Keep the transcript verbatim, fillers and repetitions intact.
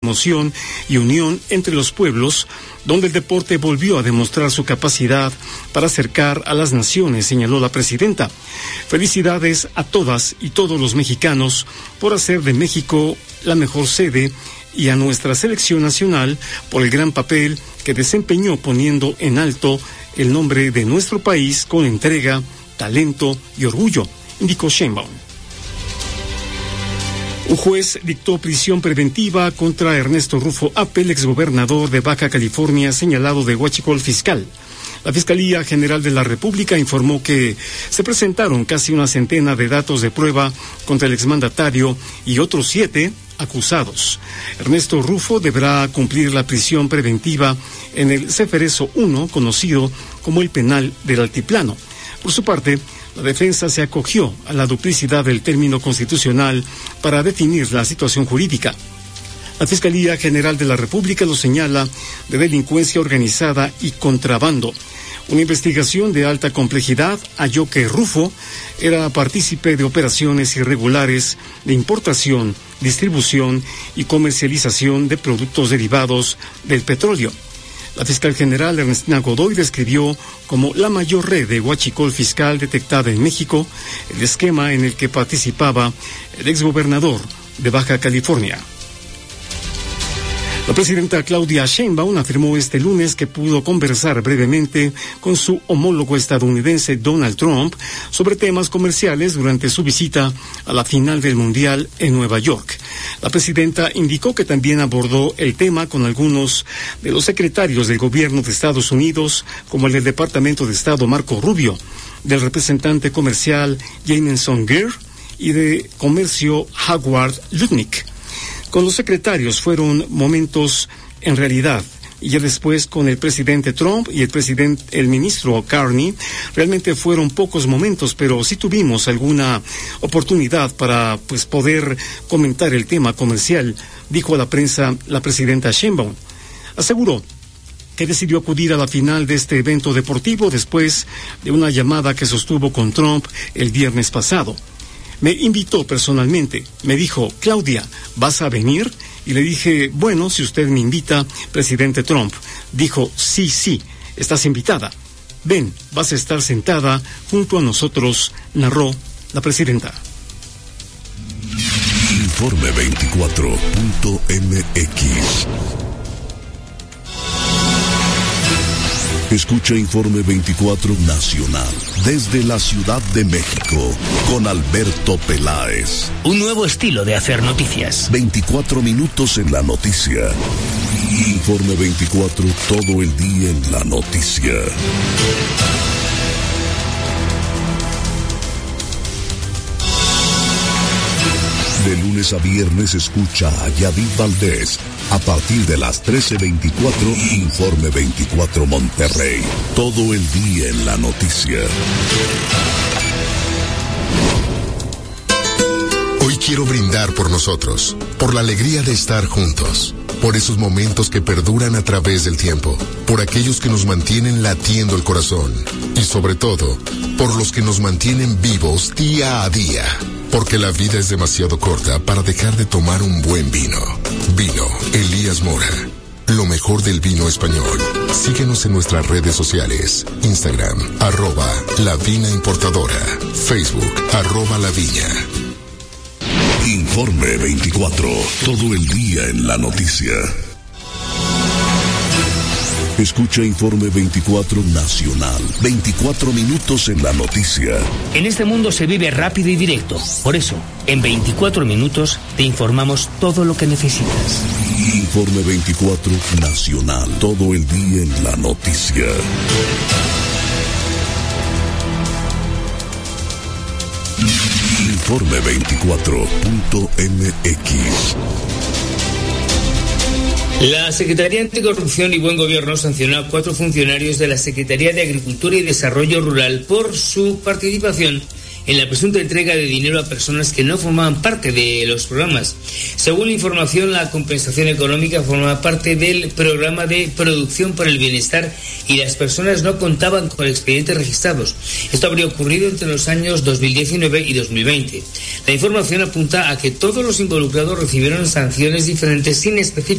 emoción y unión entre los pueblos, donde el deporte volvió a demostrar su capacidad para acercar a las naciones, señaló la presidenta. Felicidades a todas y todos los mexicanos por hacer de México la mejor sede y a nuestra selección nacional por el gran papel que desempeñó poniendo en alto el nombre de nuestro país con entrega, talento y orgullo, indicó Sheinbaum. Un juez dictó prisión preventiva contra Ernesto Rufo Appel, exgobernador de Baja California, señalado de huachicol fiscal. La Fiscalía General de la República informó que se presentaron casi una centena de datos de prueba contra el exmandatario y otros siete acusados. Ernesto Rufo deberá cumplir la prisión preventiva en el Ceferezo uno, conocido como el Penal del Altiplano. Por su parte, la defensa se acogió a la duplicidad del término constitucional para definir la situación jurídica. La Fiscalía General de la República lo señala de delincuencia organizada y contrabando. Una investigación de alta complejidad halló que Rufo era partícipe de operaciones irregulares de importación, distribución y comercialización de productos derivados del petróleo. La fiscal general Ernestina Godoy describió como la mayor red de huachicol fiscal detectada en México el esquema en el que participaba el exgobernador de Baja California. La presidenta Claudia Sheinbaum afirmó este lunes que pudo conversar brevemente con su homólogo estadounidense Donald Trump sobre temas comerciales durante su visita a la final del Mundial en Nueva York. La presidenta indicó que también abordó el tema con algunos de los secretarios del gobierno de Estados Unidos, como el del Departamento de Estado Marco Rubio, del representante comercial Jameson Greer y de comercio Howard Lutnick. Con los secretarios fueron momentos en realidad, y ya después con el presidente Trump y el presidente, el ministro Carney, realmente fueron pocos momentos, pero sí tuvimos alguna oportunidad para pues poder comentar el tema comercial, dijo a la prensa la presidenta Sheinbaum. Aseguró que decidió acudir a la final de este evento deportivo después de una llamada que sostuvo con Trump el viernes pasado. Me invitó personalmente, me dijo, Claudia, ¿vas a venir? Y le dije, bueno, si usted me invita, presidente Trump. Dijo, sí, sí, estás invitada. Ven, vas a estar sentada junto a nosotros, narró la presidenta. Informe veinticuatro punto m x. Escucha Informe veinticuatro Nacional desde la Ciudad de México con Alberto Peláez. Un nuevo estilo de hacer noticias. veinticuatro minutos en la noticia. Informe veinticuatro, todo el día en la noticia. De lunes a viernes escucha a Yadid Valdés a partir de las trece veinticuatro, Informe veinticuatro Monterrey. Todo el día en la noticia. Hoy quiero brindar por nosotros, por la alegría de estar juntos, por esos momentos que perduran a través del tiempo, por aquellos que nos mantienen latiendo el corazón y sobre todo, por los que nos mantienen vivos día a día. Porque la vida es demasiado corta para dejar de tomar un buen vino. Vino Elías Mora. Lo mejor del vino español. Síguenos en nuestras redes sociales. Instagram, arroba La Vina Importadora. Facebook, arroba La Viña. Informe veinticuatro. Todo el día en la noticia. Escucha Informe veinticuatro Nacional. veinticuatro minutos en la noticia. En este mundo se vive rápido y directo. Por eso, en veinticuatro minutos te informamos todo lo que necesitas. Informe veinticuatro Nacional. Todo el día en la noticia. Informe veinticuatro punto m x. La Secretaría Anticorrupción y Buen Gobierno sancionó a cuatro funcionarios de la Secretaría de Agricultura y Desarrollo Rural por su participación en la presunta entrega de dinero a personas que no formaban parte de los programas. Según la información, la compensación económica formaba parte del programa de producción por el bienestar y las personas no contaban con expedientes registrados. Esto habría ocurrido entre los años dos mil diecinueve y dos mil veinte. La información apunta a que todos los involucrados recibieron sanciones diferentes sin especificar